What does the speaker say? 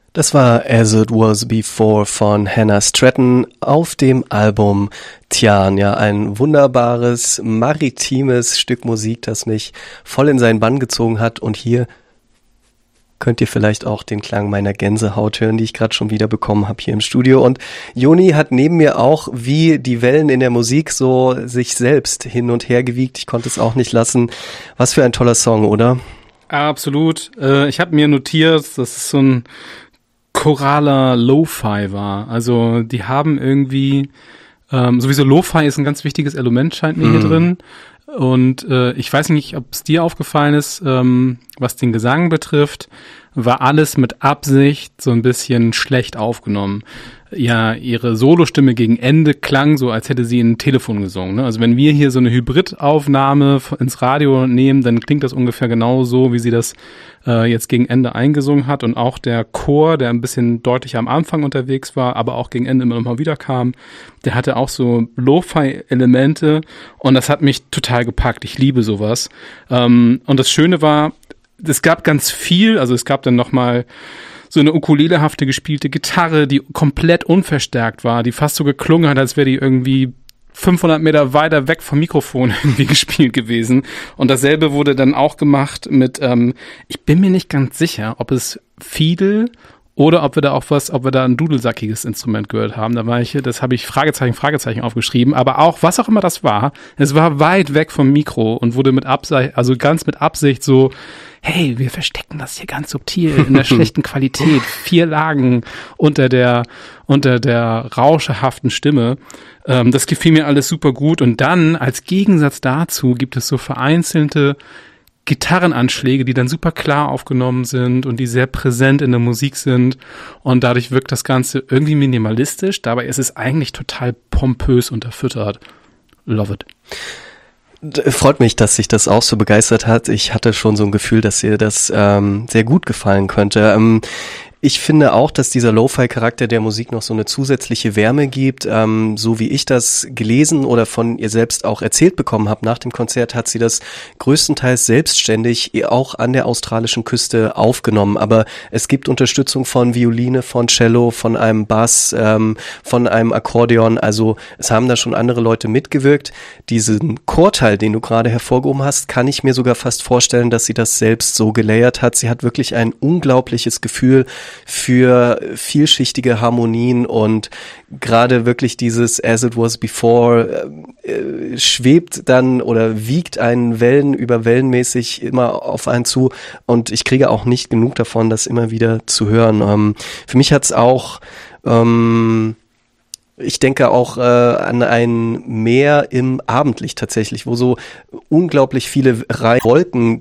Das war As It Was Before von Hannah Stratton auf dem Album Tian. Ja, ein wunderbares, maritimes Stück Musik, das mich voll in seinen Bann gezogen hat. Und hier könnt ihr vielleicht auch den Klang meiner Gänsehaut hören, die ich gerade schon wieder bekommen habe hier im Studio. Und Joni hat neben mir auch, wie die Wellen in der Musik, so sich selbst hin und her gewiegt. Ich konnte es auch nicht lassen. Was für ein toller Song, oder? Absolut. Ich habe mir notiert, dass es so ein choraler Lo-Fi war. Also die haben irgendwie, sowieso Lo-Fi ist ein ganz wichtiges Element, scheint mir hier drin. Und ich weiß nicht, ob es dir aufgefallen ist, was den Gesang betrifft, war alles mit Absicht so ein bisschen schlecht aufgenommen. Ja, ihre Solostimme gegen Ende klang so, als hätte sie in ein Telefon gesungen. Ne? Also wenn wir hier so eine Hybridaufnahme ins Radio nehmen, dann klingt das ungefähr genau so, wie sie das jetzt gegen Ende eingesungen hat. Und auch der Chor, der ein bisschen deutlicher am Anfang unterwegs war, aber auch gegen Ende immer noch mal wieder kam, der hatte auch so Lo-Fi-Elemente und das hat mich total gepackt. Ich liebe sowas. Und das Schöne war, es gab ganz viel, also es gab dann noch mal so eine ukulelehafte gespielte Gitarre, die komplett unverstärkt war, die fast so geklungen hat, als wäre die irgendwie 500 Meter weiter weg vom Mikrofon irgendwie gespielt gewesen. Und dasselbe wurde dann auch gemacht mit, ich bin mir nicht ganz sicher, ob es Fiedel oder ob wir da ein dudelsackiges Instrument gehört haben. Das habe ich Fragezeichen aufgeschrieben. Aber auch, was auch immer das war, es war weit weg vom Mikro und wurde ganz mit Absicht so, hey, wir verstecken das hier ganz subtil in der schlechten Qualität. 4 Lagen unter der rauschehaften Stimme. Das gefiel mir alles super gut. Und dann, als Gegensatz dazu, gibt es so vereinzelte Gitarrenanschläge, die dann super klar aufgenommen sind und die sehr präsent in der Musik sind. Und dadurch wirkt das Ganze irgendwie minimalistisch. Dabei ist es eigentlich total pompös unterfüttert. Love it. Freut mich, dass sich das auch so begeistert hat. Ich hatte schon so ein Gefühl, dass ihr das sehr gut gefallen könnte. Ich finde auch, dass dieser Lo-Fi-Charakter der Musik noch so eine zusätzliche Wärme gibt. So wie ich das gelesen oder von ihr selbst auch erzählt bekommen habe nach dem Konzert, hat sie das größtenteils selbstständig auch an der australischen Küste aufgenommen. Aber es gibt Unterstützung von Violine, von Cello, von einem Bass, von einem Akkordeon. Also es haben da schon andere Leute mitgewirkt. Diesen Chorteil, den du gerade hervorgehoben hast, kann ich mir sogar fast vorstellen, dass sie das selbst so gelayert hat. Sie hat wirklich ein unglaubliches Gefühl für vielschichtige Harmonien und gerade wirklich dieses As It Was Before schwebt dann oder wiegt einen Wellen über wellenmäßig immer auf einen zu und ich kriege auch nicht genug davon, das immer wieder zu hören. Für mich hat's auch ich denke auch an ein Meer im Abendlicht tatsächlich, wo so unglaublich viele Wolken